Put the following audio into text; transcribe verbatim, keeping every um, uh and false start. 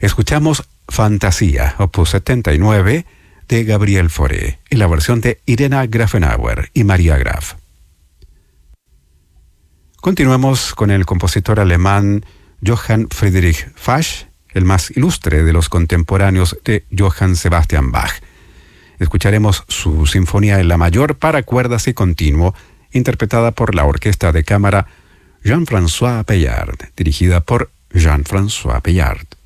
Escuchamos Fantasía, opus setenta y nueve, de Gabriel Fauré, en la versión de Irena Grafenauer y María Graf. Continuamos con el compositor alemán Johann Friedrich Fasch, el más ilustre de los contemporáneos de Johann Sebastian Bach. Escucharemos su Sinfonía en la Mayor para cuerdas y continuo, interpretada por la Orquesta de Cámara Jean-François Pellard, dirigida por Jean-François Pellard.